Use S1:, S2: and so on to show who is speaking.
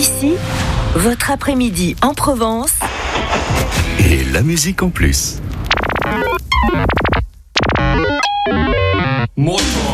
S1: Ici, votre après-midi en Provence.
S2: Et la musique en plus.
S3: Motor.